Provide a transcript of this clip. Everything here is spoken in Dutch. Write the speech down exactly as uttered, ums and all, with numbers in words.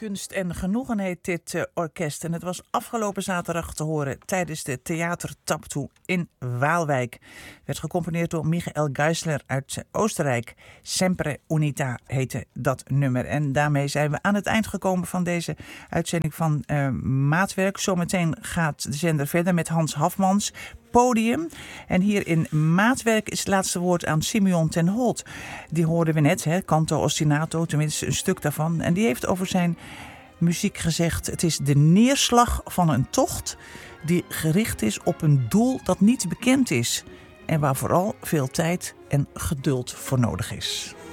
Kunst en Genoegen heet dit uh, orkest. En het was afgelopen zaterdag te horen tijdens de Theater Taptoe in Waalwijk. Werd gecomponeerd door Michael Geisler uit Oostenrijk. Sempre Unita heette dat nummer. En daarmee zijn we aan het eind gekomen van deze uitzending van uh, Maatwerk. Zometeen gaat de zender verder met Hans Hafmans. Podium. En hier in Maatwerk is het laatste woord aan Simeon ten Holt. Die hoorden we net, hè, canto ostinato, tenminste een stuk daarvan. En die heeft over zijn muziek gezegd: het is de neerslag van een tocht die gericht is op een doel dat niet bekend is. En waar vooral veel tijd en geduld voor nodig is.